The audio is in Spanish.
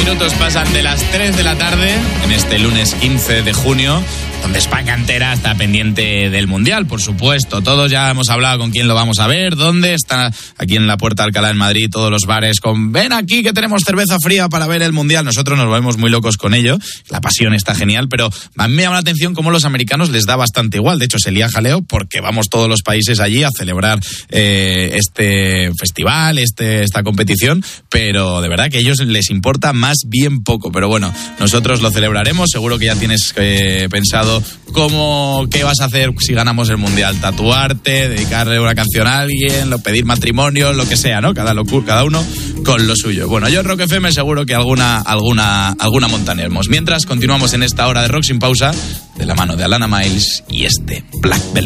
minutos pasan de las 3 de la tarde en este lunes 15 de junio, donde España entera está pendiente del Mundial, por supuesto. Todos ya hemos hablado con quién lo vamos a ver, dónde está aquí en la Puerta de Alcalá en Madrid, todos los bares con ven aquí que tenemos cerveza fría para ver el Mundial. Nosotros nos volvemos muy locos con ello, la pasión está genial, pero a mí me llama la atención cómo los americanos les da bastante igual. De hecho, se lía jaleo porque vamos todos los países allí a celebrar este festival, esta competición, pero de verdad que a ellos les importa más bien poco. Pero bueno, nosotros lo celebraremos. Seguro que ya tienes pensado qué vas a hacer si ganamos el Mundial. Tatuarte, dedicarle una canción a alguien, pedir matrimonio, lo que sea, ¿no? Cada uno con lo suyo. Bueno, yo en Rock FM seguro que alguna montaneemos. Mientras, continuamos en esta hora de Rock sin pausa de la mano de Alana Miles y este Black Velvet.